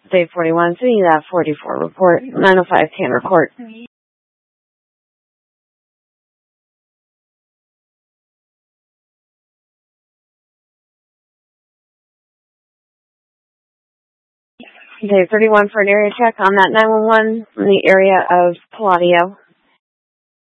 Day 41, City Lab 44 report, 905 Tanner Court. Day 31 for an area check on that 911 from the area of Palladio.